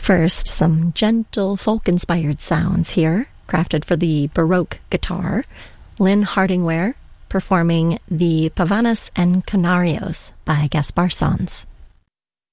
First, some gentle folk-inspired sounds here, crafted for the Baroque guitar. Lynn Hardingware performing the Pavanas and Canarios by Gaspar Sanz.